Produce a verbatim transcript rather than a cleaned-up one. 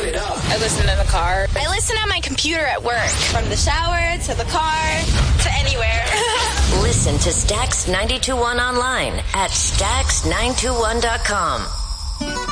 it up. I listen in the car. I listen on my computer at work. From the shower to the car to anywhere. Listen to Stax ninety-two point one online at stax nine two one dot com.